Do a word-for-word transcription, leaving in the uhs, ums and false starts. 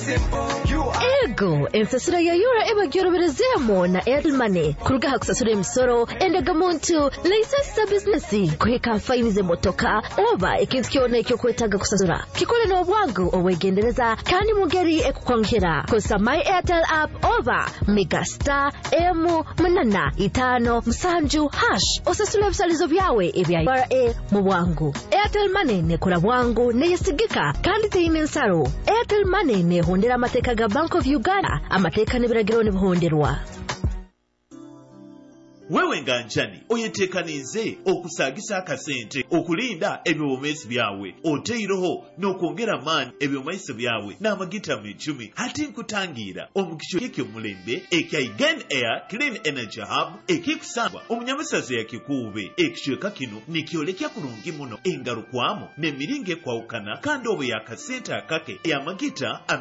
Ego, ensasura ya yura eba gyoroberezemo na Airtel Money. Kuruga hakusasura emisoro endaga muntu license business kweka fine ze motoka oba ikintu kyone ekyo kwetaga kusasura. Kikole no bwangu owegendereza kandi mugeri ekukwankira. Kosa My Airtel app oba Megastar M munana itano msanju hash osasura ebisalizo byawe ebya R A mu bwangu. Airtel Money ne kula bwangu ne yesigika kandi teine nsaro. Airtel Money ne hondera amateka ga Bank of Uganda amateka ne biragiro ne buhonderwa. Wewe nganjani oyetekanize okusagisa akasente okulinda ebyomesi byawe oteiroho n'okwongera man ebyomesi byawe n'amagita mechumi hati nkutangira omukisho yekyo mulembe ekaigen air clean energy hub ekikusangwa omunyamasazi yakikube ekishweka kino nikyolekya kurungi muno engarukwamo nemiringe kwaukana kandi obe yakasente akake ya magita